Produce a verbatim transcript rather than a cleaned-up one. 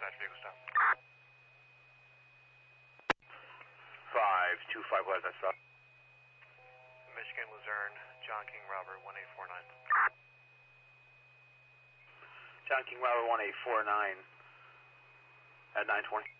dispatch vehicle stop. five two five, what is that stop? Michigan Luzerne, John King Robert, one eight four nine. John King Robert, one eight four nine at nine twenty.